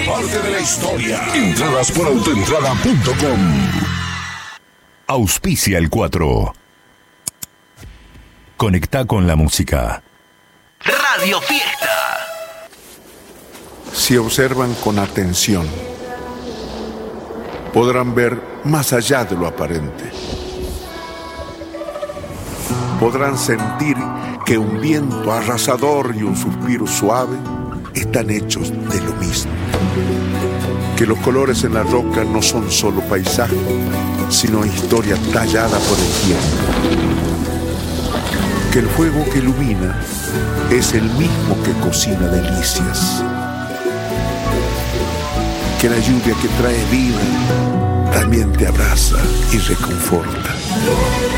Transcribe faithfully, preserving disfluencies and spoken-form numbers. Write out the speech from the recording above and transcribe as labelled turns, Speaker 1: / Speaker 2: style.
Speaker 1: parte de la historia. Entradas por autoentrada punto com. Auspicia el cuatro. Conecta con la música.
Speaker 2: Radio Fiesta.
Speaker 3: Si observan con atención, podrán ver más allá de lo aparente. Podrán sentir que un viento arrasador y un suspiro suave están hechos de lo mismo. Que los colores en la roca no son solo paisaje, sino historia tallada por el tiempo. Que el fuego que ilumina es el mismo que cocina delicias. Que la lluvia que trae vida también te abraza y reconforta.